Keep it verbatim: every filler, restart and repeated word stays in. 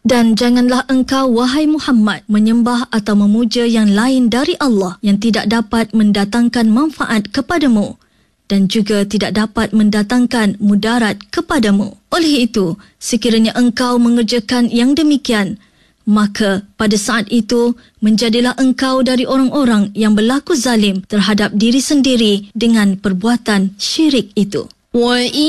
Dan janganlah engkau, wahai Muhammad, menyembah atau memuja yang lain dari Allah yang tidak dapat mendatangkan manfaat kepadamu dan juga tidak dapat mendatangkan mudarat kepadamu. Oleh itu, sekiranya engkau mengerjakan yang demikian, maka pada saat itu menjadilah engkau dari orang-orang yang berlaku zalim terhadap diri sendiri dengan perbuatan syirik itu.